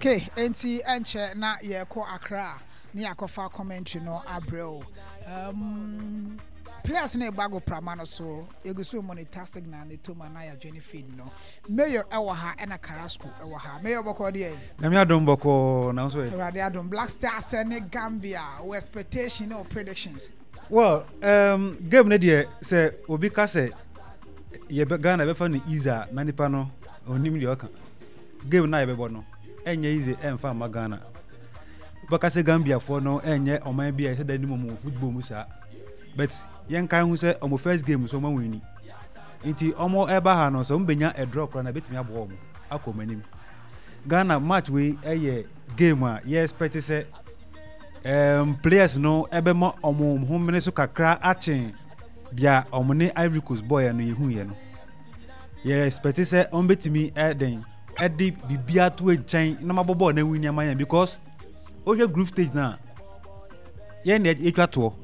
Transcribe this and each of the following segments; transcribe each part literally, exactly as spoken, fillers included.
Okay, enti enche na ye ko Accra ni akofa commentary no abrel. Um players na bago pramano so eguso monitor signal ne to na ya join feed no. Mayor ewa ha na Carrasco ewa ha. Mayor boko dey. Na me adom boko na so e. Rade adom Black Stars and Gambia. What expectation or predictions? Well, um game na dey say obi ka say ye Ghana be fa no easy na nipa no onim dey oka. Game na ye be bo no. Enye easy emfa ma Ghana. Baka say Gambia for no enye oman bia say dani mo football musa. But yen kan hu say omo first game so man wini. Nti omo eba ha no so mbenya a draw kra na betumi abo omo akomanim. Ghana match we eye game a ye expect say um players no ebe ma omo ho mene so kakra achen dia omo ne Ivory Coast boy no ye hu ye no. Ye expect say on betumi e den Eddie bibia to a chain no mabobo na win yamanya because oje group stage na ye na etwa to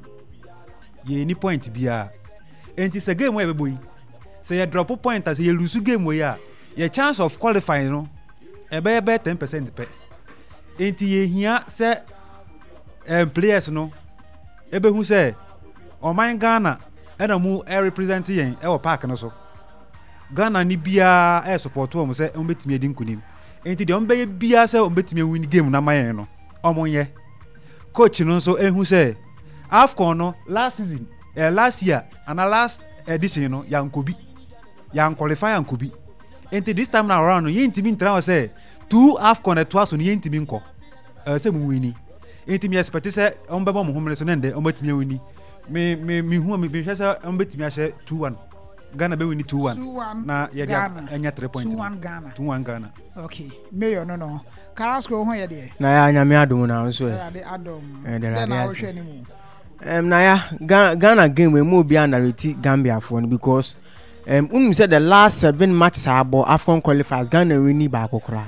ye ni point bia enti se game we be boy say ye drop point as ye lose game we ya ye chance of qualifying no e be be ten percent pe enti ye hia se em players no e be hu se o man Ghana e na mu e represent yen e wo park no so Ghana ni bia e support wo mo se on betimi edi nkunim enti de on be bia se on betimi win game na mayen no omonye coach no so ehu se AFCON no last season eh, last year and last edition no yankobi yan qualify yankobi enti this time now around no yentimi ntra se two AFCON to aso no yentimi nko eh se mu wini enti mi expect se on be bo mo homre so nende on betimi wini me me me hu me be se on betimi ahye two one Ghana be win two one. Na ye dia enya three points. two one Ghana. two one Ghana. Okay. Mayor no no. Carrasco ho ye de. Na ya nyame adom na so e. Rade adom. Eh de na wo hwe ni mu. Em na ya Ghana game we mo bia narrate Gambia for because um unu said the last seven matches abo AFCON qualifiers Ghana win ba kokora.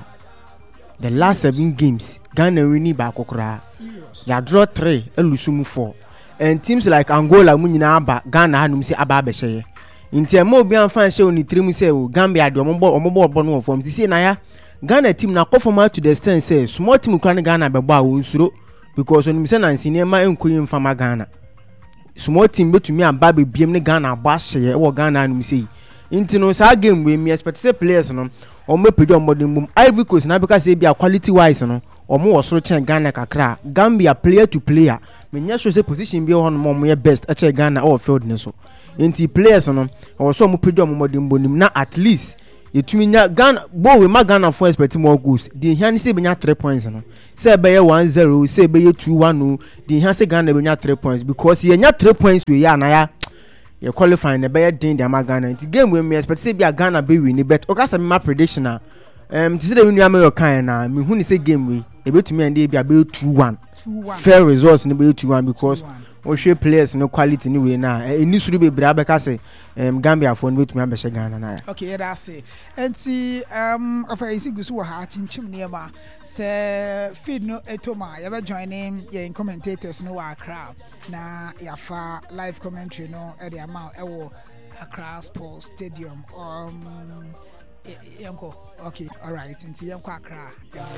The last seven games Ghana win ba kokora. Ya draw three, elusumu four. And teams like Angola mu nyina aba Ghana hanum se aba be hye. Inti mo bi anfa hye oni trim se o Gambia de ombo ombo obo no form ti se na ya Ghana team na perform to the extent say small team kwan Ghana be bo a wonsuro because oni se na nsine ma enkoyi mfama Ghana small team betumi aba be biem ne Ghana aba hye e wo Ghana anum se inti no sa game we me expect say players no o me pedi ombo de mbum Ivory Coast na because say bia quality wise no omo wo soro chen Ghana kakra Gambia player to player me nya show say position bi ho no mo ye best a che Ghana all field ne so enti players no o so mo pedi omo de mbonim na at least yetumi nya Ghana bo we ma Ghana for expect more goals the here say be nya three points no say be one zero say be two one no the here say Ghana be nya three points because ye nya three points we ya na ya ye qualify na be den de ma Ghana enti game we me expect say be Ghana be win bet o ka say my prediction na um ti say the win am kan na me hu ni say game we e betumi ende be be two one fair results ni be two one because o share players no quality ni we na eni suru be bra be ka say um Gambia for no betumi abehye Ghana na ya okay that's it enti um of isi gusu wo ha chinchim ne ma say feed no etoma ya be joining ye commentators no wa Accra na ya fa live commentary no e dey amount e wo Accra Sports Stadium um yanko okay all right enti yanko Accra